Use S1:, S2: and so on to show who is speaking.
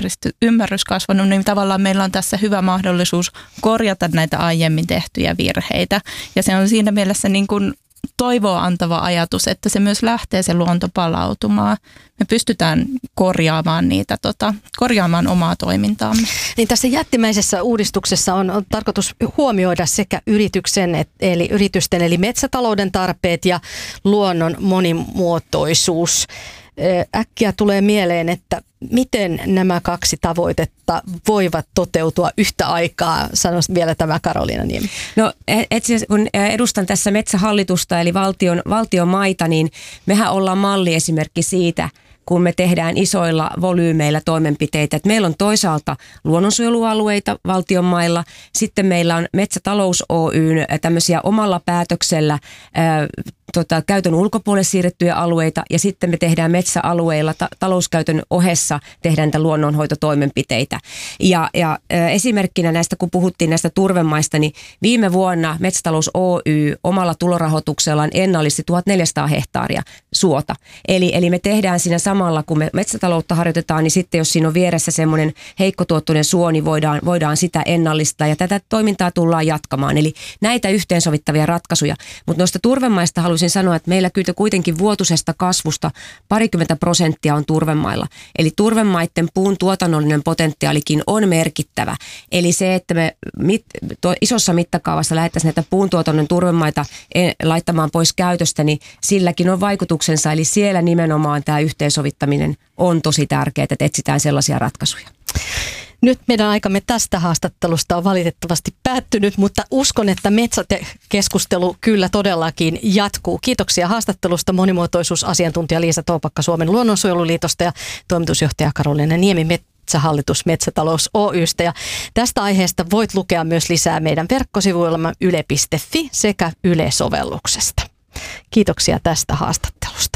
S1: ymmärrys kasvanut, niin tavallaan meillä on tässä hyvä mahdollisuus korjata näitä aiemmin tehtyjä virheitä. Ja se on siinä mielessä niin kuin toivoa antava ajatus, että se myös lähtee se luonto palautumaan. Me pystytään korjaamaan omaa toimintaamme.
S2: Niin tässä jättimäisessä uudistuksessa on tarkoitus huomioida sekä yritysten eli metsätalouden tarpeet ja luonnon monimuotoisuus. Äkkiä tulee mieleen, että miten nämä kaksi tavoitetta voivat toteutua yhtä aikaa? Sanoisin vielä tämä Karoliina Niemi.
S3: No kun edustan tässä Metsähallitusta eli valtion maita, niin mehän ollaan malliesimerkki siitä, kun me tehdään isoilla volyymeillä toimenpiteitä. Et meillä on toisaalta luonnonsuojelualueita valtion mailla, sitten meillä on Metsätalous Oyn tämmöisiä omalla päätöksellä käytön ulkopuolelle siirrettyjä alueita, ja sitten me tehdään metsäalueilla talouskäytön ohessa tehdään näitä luonnonhoitotoimenpiteitä. Ja esimerkkinä näistä, kun puhuttiin näistä turvemaista, niin viime vuonna Metsätalous Oy omalla tulorahoituksellaan ennallisti 1400 hehtaaria suota. Eli me tehdään siinä samalla, kun me metsätaloutta harjoitetaan, niin sitten jos siinä on vieressä semmoinen heikkotuottoinen suo, niin voidaan sitä ennallistaa, ja tätä toimintaa tullaan jatkamaan. Eli näitä yhteensovittavia ratkaisuja. Mutta noista turvemaista haluaisin sanoa, että meillä kyllä kuitenkin vuotuisesta kasvusta 20% on turvemailla. Eli turvemaiden puun tuotannollinen potentiaalikin on merkittävä. Eli se, että me isossa mittakaavassa lähdettäisiin näitä puuntuotannon turvemaita laittamaan pois käytöstä, niin silläkin on vaikutuksensa. Eli siellä nimenomaan tämä yhteensovittaminen on tosi tärkeää, että etsitään sellaisia ratkaisuja.
S2: Nyt meidän aikamme tästä haastattelusta on valitettavasti päättynyt, mutta uskon, että metsäkeskustelu kyllä todellakin jatkuu. Kiitoksia haastattelusta monimuotoisuusasiantuntija Liisa Toopakka Suomen luonnonsuojeluliitosta ja toimitusjohtaja Karoliina Niemi Metsähallitus Metsätalous Oystä. Ja tästä aiheesta voit lukea myös lisää meidän verkkosivuillamme yle.fi sekä Yle-sovelluksesta. Kiitoksia tästä haastattelusta.